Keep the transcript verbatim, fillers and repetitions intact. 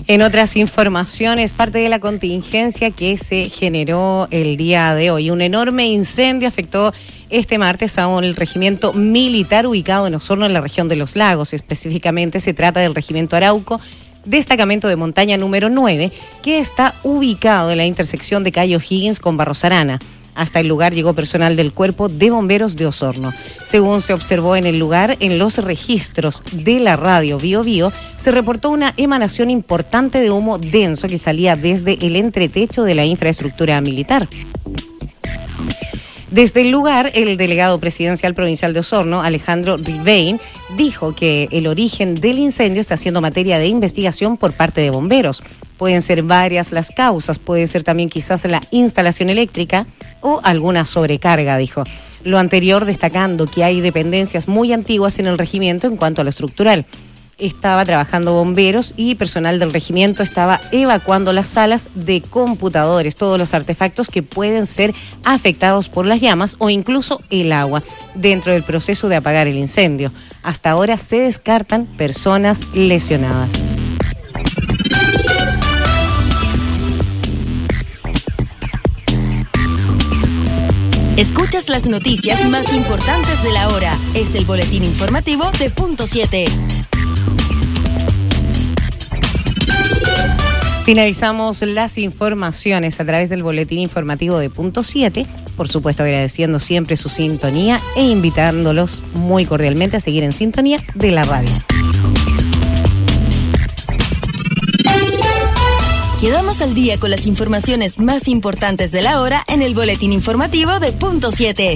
En otras informaciones, parte de la contingencia que se generó el día de hoy. Un enorme incendio afectó este martes a un regimiento militar ubicado en Osorno, en la región de Los Lagos. Específicamente se trata del regimiento Arauco, destacamento de montaña número nueve, que está ubicado en la intersección de calle O'Higgins con Barros Arana. Hasta el lugar llegó personal del Cuerpo de Bomberos de Osorno. Según se observó en el lugar, en los registros de la radio Bío Bío, se reportó una emanación importante de humo denso que salía desde el entretecho de la infraestructura militar. Desde el lugar, el delegado presidencial provincial de Osorno, Alejandro Ribein, dijo que el origen del incendio está siendo materia de investigación por parte de bomberos. Pueden ser varias las causas, puede ser también quizás la instalación eléctrica o alguna sobrecarga, dijo. Lo anterior destacando que hay dependencias muy antiguas en el regimiento en cuanto a lo estructural. Estaba trabajando bomberos y personal del regimiento estaba evacuando las salas de computadores, todos los artefactos que pueden ser afectados por las llamas o incluso el agua, dentro del proceso de apagar el incendio. Hasta ahora se descartan personas lesionadas. Escuchas las noticias más importantes de la hora. Es el boletín informativo de Punto siete. Finalizamos las informaciones a través del boletín informativo de Punto siete. Por supuesto, agradeciendo siempre su sintonía e invitándolos muy cordialmente a seguir en sintonía de la radio. Quedamos al día con las informaciones más importantes de la hora en el boletín informativo de Punto siete.